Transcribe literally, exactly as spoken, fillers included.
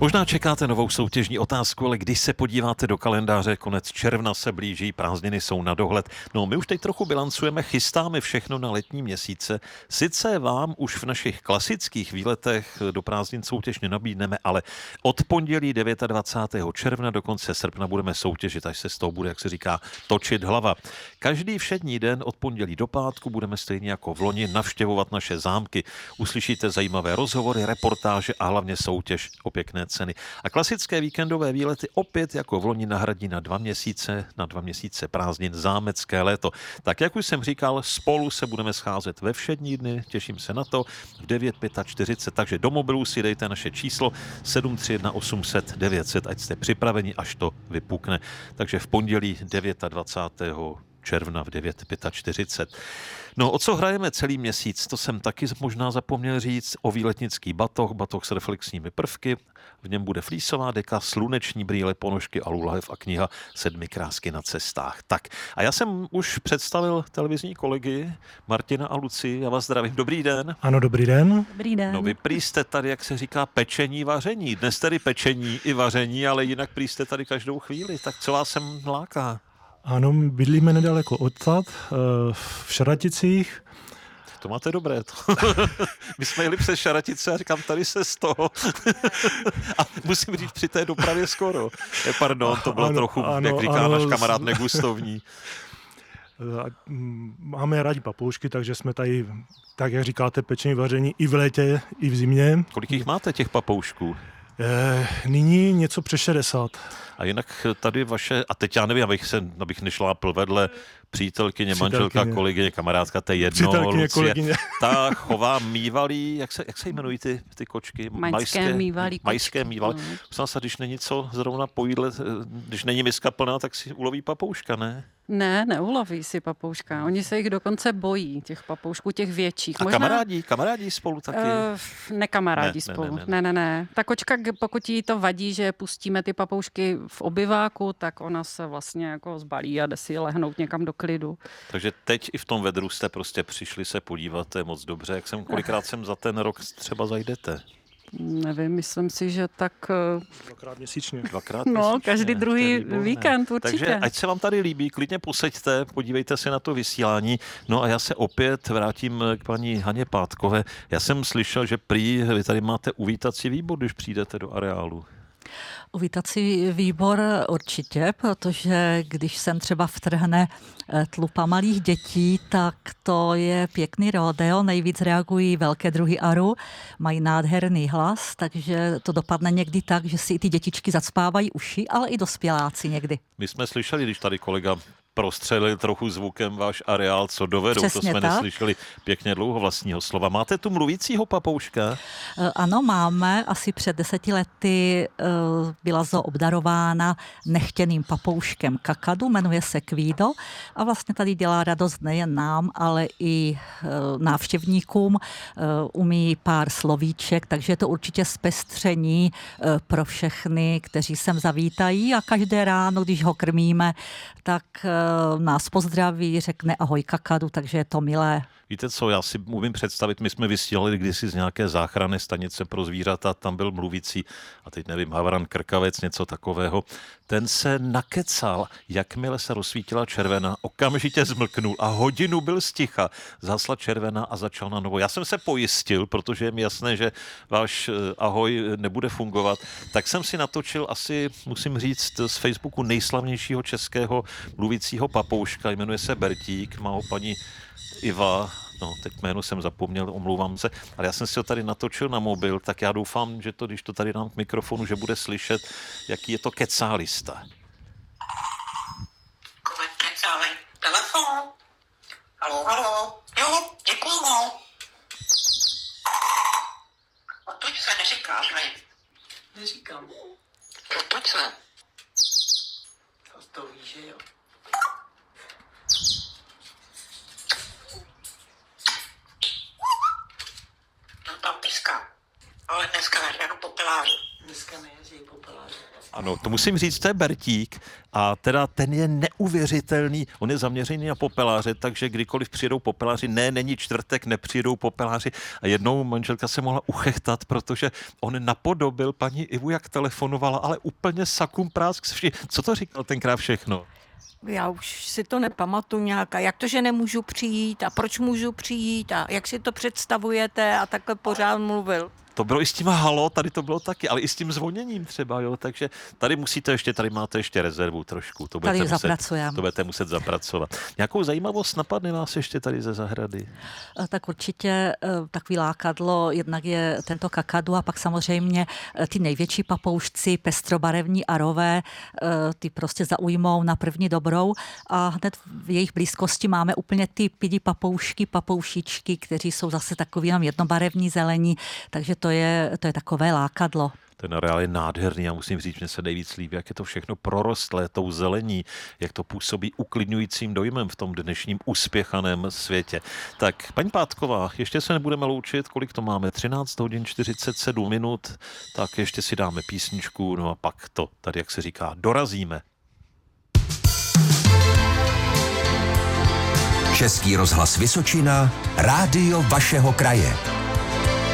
Možná čekáte novou soutěžní otázku, ale když se podíváte do kalendáře, konec června se blíží, prázdniny jsou na dohled. No, my už teď trochu bilancujeme, chystáme všechno na letní měsíce. Sice vám už v našich klasických výletech do prázdnin soutěž nenabídneme, ale od pondělí dvacátého devátého června do konce srpna budeme soutěžit, až se z toho bude, jak se říká, točit hlava. Každý všední den od pondělí do pátku budeme stejně jako v loni navštěvovat naše zámky. Uslyšíte zajímavé rozhovory, reportáže a hlavně soutěž o pěkné ceny. A klasické víkendové výlety opět jako v loni nahradí na dva měsíce, na dva měsíce prázdnin zámecké léto. Tak jak už jsem říkal, spolu se budeme scházet ve všední dny, těším se na to, v devět čtyřicet pět, takže do mobilu si dejte naše číslo sedm tři jedna osm set devět set, ať jste připraveni, až to vypukne. Takže v pondělí dvacátého devátého června v devět čtyřicet pět. No, o co hrajeme celý měsíc, to jsem taky možná zapomněl říct, o výletnický batoh, batoh s reflexními prvky, v něm bude flísová deka, sluneční brýle, ponožky, alulahev a kniha Sedmi krásky na cestách. Tak, a já jsem už představil televizní kolegy Martina a Lucii, já vás zdravím, dobrý den. Ano, dobrý den. Dobrý den. No, vy prý jste tady, jak se říká, pečení, vaření, dnes tedy pečení i vaření, ale jinak prý jste tady každou chvíli, tak co vás sem láká? Ano, bydlíme nedaleko odtud, v Šaraticích. To máte dobré. To. My jsme jeli přes Šaratice a říkám, tady se z toho. A musím říct, při té dopravě skoro. Eh, pardon, to bylo ano, trochu, ano, jak říká ano, náš kamarád, negustovní. Máme rádi papoušky, takže jsme tady, tak jak říkáte, pečení, vaření i v létě, i v zimě. Kolik jich máte, těch papoušků? Eh, nyní něco přes šedesát. A jinak tady vaše, a teď já nevím, abych, se, abych nešlápl vedle přítelkyně, Přítelkyně. manželka, kolegyně, kamarádka, to je jedno, Přítelkyně, Lucie, kolegyně. ta chová mývalí, jak se, jak se jmenují ty, ty kočky? Majské mývalí kočky. Majské mývalí. Mm. Myslím se, když není co zrovna po jídle, když není miska plná, tak si uloví papouška, ne? Ne, neuloví si papouška. Oni se jich dokonce bojí, těch papoušků, těch větších. A Možná... kamarádí, kamarádí spolu taky? Uh, nekamarádí ne, spolu. Ne, ne, ne, ne, ne. Ta kočka, pokud jí to vadí, že pustíme ty papoušky v obyváku, tak ona se vlastně jako zbalí a jde si lehnout někam do klidu. Takže teď i v tom vedru jste prostě přišli se podívat, to je moc dobře. Jak jsem, kolikrát sem za ten rok třeba zajdete? Nevím, myslím si, že tak... Dvakrát měsíčně. Dvakrát no, měsíčně. každý druhý víkend určitě. Takže ať se vám tady líbí, klidně poseďte, podívejte se na to vysílání. No a já se opět vrátím k paní Haně Pátkové. Já jsem slyšel, že prý vy tady máte uvítací výbor, když přijdete do areálu. Uvítací výbor určitě, protože když sem třeba vtrhne tlupa malých dětí, tak to je pěkný rodeo, nejvíc reagují velké druhy aru, mají nádherný hlas, takže to dopadne někdy tak, že si i ty dětičky zacpávají uši, ale i dospěláci někdy. My jsme slyšeli, když tady kolega prostřelil trochu zvukem váš areál, co dovedou. Přesně to jsme tak. Neslyšeli pěkně dlouho vlastního slova. Máte tu mluvícího papouška? Ano, máme. Asi před deseti lety byla zoo obdarována nechtěným papouškem kakadu, jmenuje se Kvído a vlastně tady dělá radost nejen nám, ale i návštěvníkům. Umí pár slovíček, takže je to určitě zpestření pro všechny, kteří sem zavítají a každé ráno, když ho krmíme, tak nás pozdraví, řekne ahoj kakadu, takže je to milé. Víte co, já si umím představit, my jsme vysílali kdysi z nějaké záchranné stanice pro zvířata, tam byl mluvící, a teď nevím, havran, krkavec, něco takového. Ten se nakecal, jakmile se rozsvítila červená, okamžitě zmlknul a hodinu byl sticha. Zhasla červená a začal na novo. Já jsem se pojistil, protože je mi jasné, že váš ahoj nebude fungovat, tak jsem si natočil asi, musím říct, z Facebooku nejslavnějšího českého mluvícího papouška, jmenuje se Bertík, má ho paní Iva, no teď jméno jsem zapomněl, omlouvám se, ale já jsem si ho tady natočil na mobil, tak já doufám, že to, když to tady dám k mikrofonu, že bude slyšet, jaký je to kecálista. Kecálej, telefon. Haló, haló. Jo, děkuju. Odtud se neříká, že? Neříkám. Odtud se. To víš, že jo. No tam píská. Ale dneska neženu popeláři. Dneska nejezdí popeláři. Ano, to musím říct, to je Bertík a teda ten je neuvěřitelný, on je zaměřený na popeláře, takže kdykoliv přijedou popeláři, ne, není čtvrtek, nepřijedou popeláři a jednou manželka se mohla uchechtat, protože on napodobil paní Ivu, jak telefonovala, ale úplně sakum prásk. Co to říkal tenkrát všechno? Já už si to nepamatuju nějak. A jak to, že nemůžu přijít a proč můžu přijít a jak si to představujete a takhle pořád mluvil. To bylo i s tím halo, tady to bylo taky, ale i s tím zvoněním třeba, jo, takže tady musíte ještě, tady máte ještě rezervu trošku. To Tady budete zapracujeme. muset, to budete muset zapracovat. Nějakou zajímavost napadne vás ještě tady ze zahrady? Tak určitě takový lákadlo, jednak je tento kakadu a pak samozřejmě ty největší papoušci, pestrobarevní arové, ty prostě zaujmou na první dobrou a hned v jejich blízkosti máme úplně ty pidi papoušky, papoušičky, kteří jsou zase takový jenom jednobarevní zelení, takže to je, to je takové lákadlo. Ten areál je nádherný, já musím říct, že se nejvíc líbí, jak je to všechno prorostlé tou zelení, jak to působí uklidňujícím dojmem v tom dnešním uspěchaném světě. Tak, paní Pátková, ještě se nebudeme loučit, kolik to máme? třináct hodin čtyřicet sedm minut, tak ještě si dáme písničku, no a pak to tady, jak se říká, dorazíme. Český rozhlas Vysočina, rádio vašeho kraje.